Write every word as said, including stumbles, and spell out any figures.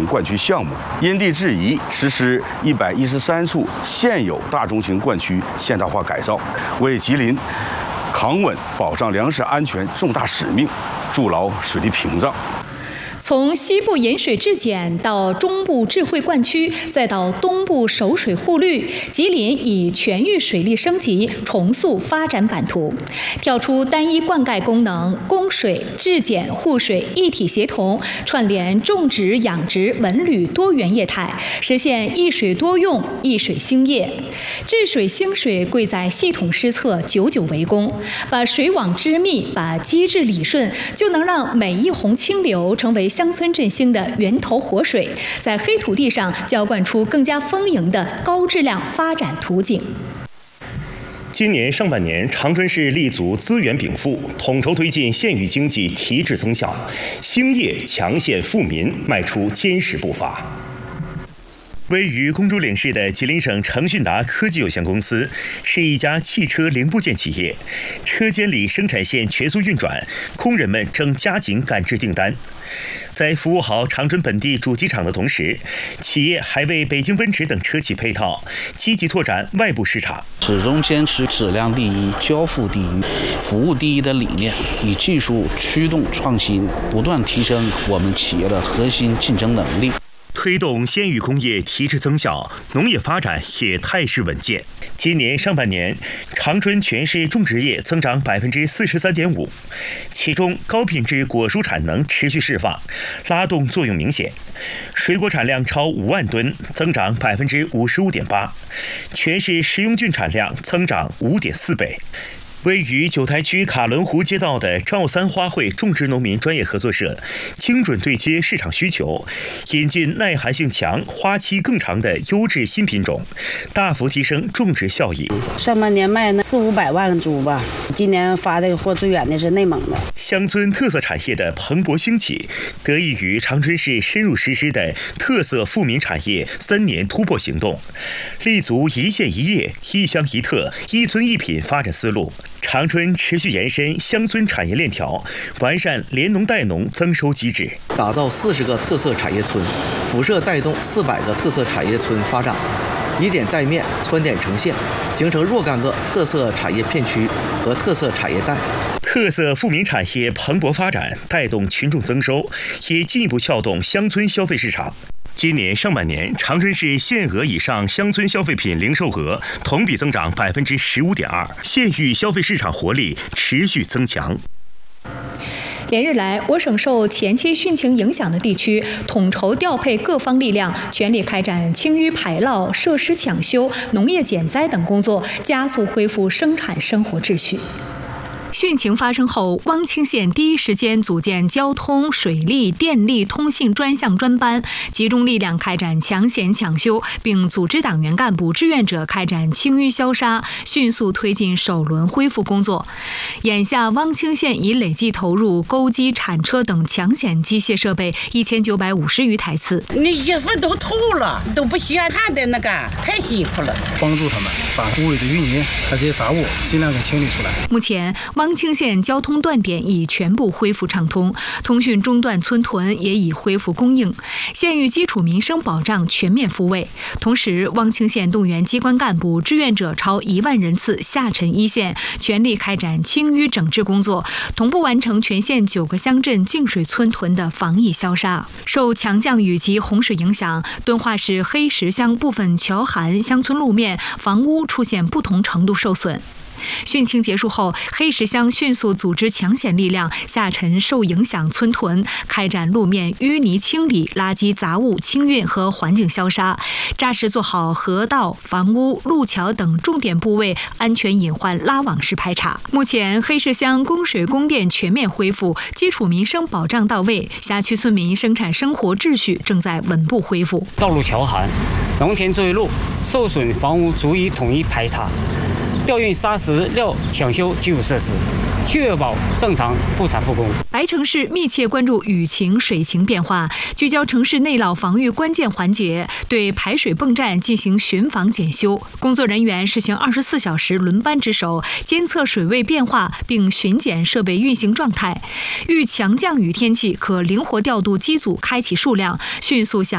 灌区项目，因地制宜实施一百一十三处现有大中型灌区现代化改造，为吉林扛稳保障粮食安全重大使命筑牢水利屏障。 从西部引水治碱到中部智慧灌区，再到东部守水护绿，吉林以全域水利升级重塑发展版图，跳出单一灌溉功能，供水、治碱、护水一体协同，串联种植、养殖、文旅多元业态，实现一水多用、一水兴业。治水兴水贵在系统施策、久久为功，把水网织密，把机制理顺，就能让每一泓清流成为乡村振兴的源头活水，在黑土地上浇灌出更加丰盈的高质量发展图景。 今年上半年，长春市立足资源禀赋，统筹推进县域经济提质增效，兴业强县富民迈出坚实步伐。位于公主岭市的吉林省成迅达科技有限公司是一家汽车零部件企业，车间里生产线全速运转，工人们正加紧赶制订单。在服务好长春本地主机厂的同时，企业还为北京奔驰等车企配套，积极拓展外部市场。 始终坚持质量第一、交付第一、服务第一的理念，以技术驱动创新，不断提升我们企业的核心竞争能力。 推动县域工业提质增效，农业发展也态势稳健。今年上半年，长春全市种植业增长百分之四十三点五，其中高品质果蔬产能持续释放，拉动作用明显。水果产量超五万吨，增长百分之五十五点八，全市食用菌产量增长五点四倍。位于九台区卡伦湖街道的赵三花卉种植农民专业合作社，精准对接市场需求，引进耐寒性强、花期更长的优质新品种，大幅提升种植效益。 上半年卖那四五百万株吧，今年发的货最远的是内蒙的。 乡村特色产业的蓬勃兴起，得益于长春市深入实施的特色富民产业三年突破行动，立足一县一业、一乡一特、一村一品发展思路。长春持续延伸乡村产业链条，完善联农带农增收机制， 打造四十个特色产业村，辐射带动四百个特色产业村发展，以点带面，穿点成线，形成若干个特色产业片区和特色产业带。 特色富民产业蓬勃发展，带动群众增收，也进一步撬动乡村消费市场。今年上半年，长春市限额以上乡村消费品零售额同比增长百分之十五点二，县域消费市场活力持续增强。 连日来，我省受前期汛情影响的地区，统筹调配各方力量，全力开展清淤排涝、设施抢修、农业减灾等工作，加速恢复生产生活秩序。汛情发生后，汪清县第一时间组建交通、水利、电力、通信专项专班，集中力量开展抢险抢修，并组织党员干部、志愿者开展清淤消杀，迅速推进首轮恢复工作。眼下，汪清县已累计投入钩机、铲车等抢险机械设备一千九百五十余台次。 那衣服都透了，都不稀罕的那个，太辛苦了。 帮助他们把污秽的淤泥、这些杂物尽量给清理出来。 目前，汪清县交通断点已全部恢复畅通，通讯中断村屯也已恢复供应，县域基础民生保障全面复位。同时，汪清县动员机关干部、志愿者超一万人次下沉一线，全力开展清淤整治工作，同步完成全县九个乡镇净水村屯的防疫消杀。受强降雨及洪水影响，敦化市黑石乡部分峤涵乡村路面、房屋出现不同程度受损。汛情结束后，黑石乡迅速组织抢险力量下沉受影响村屯，开展路面淤泥清理、垃圾杂物清运和环境消杀，扎实做好河道、房屋、路桥等重点部位安全隐患拉网式排查。目前，黑石乡供水供电全面恢复，基础民生保障到位，辖区村民生产生活秩序正在稳步恢复。 道路峤涵、农田作业路受损房屋逐一统一排查。调运砂石料抢修基础设施，确保正常复产复工。 白城市密切关注雨情、水情变化，聚焦城市内涝防御关键环节，对排水泵站进行巡防检修。工作人员实行二十四小时轮班值守，监测水位变化，并巡检设备运行状态。遇强降雨天气，可灵活调度机组开启数量，迅速向